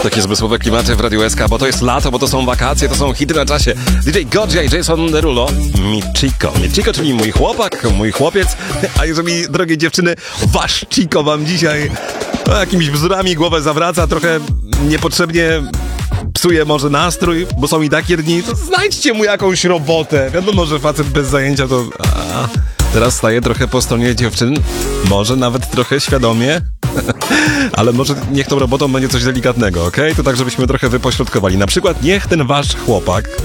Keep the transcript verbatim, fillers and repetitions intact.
Takie zmysłowe klimaty w Radiu S K, bo to jest lato, bo to są wakacje, to są hity na czasie. D J Godzia i Jason Derulo. Michiko. Michiko, czyli mój chłopak, mój chłopiec. A jeżeli, drogie dziewczyny, wasz Chico wam dzisiaj no, jakimiś bzdurami głowę zawraca, trochę niepotrzebnie psuje może nastrój, bo są i takie dni, to znajdźcie mu jakąś robotę. Wiadomo, że facet bez zajęcia to... A, teraz staje trochę po stronie dziewczyn, może nawet trochę świadomie, ale może niech tą robotą będzie coś delikatnego, okej? Okay? To tak, żebyśmy trochę wypośrodkowali. Na przykład niech ten wasz chłopak